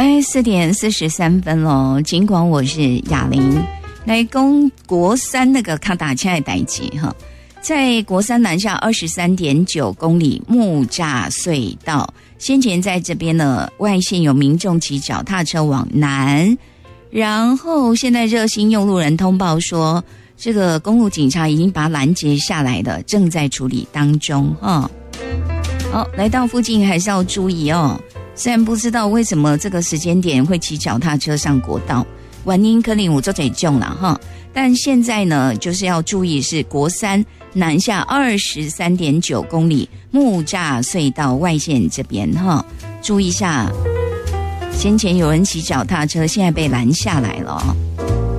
4:43咯。尽管我是雅玲，来攻国三那个卡达恰的代志哈，在国三南下23.9公里木栅隧道，先前在这边呢外线有民众骑脚踏车往南，然后现在热心用路人通报说，这个公路警察已经把拦截下来了，正在处理当中哈。好，来到附近还是要注意哦。虽然不知道为什么这个时间点会骑脚踏车上国道，原因可能有做这种了哈。但现在呢，就是要注意是国三南下23.9公里木栅隧道外线这边哈，注意一下。先前有人骑脚踏车，现在被拦下来了。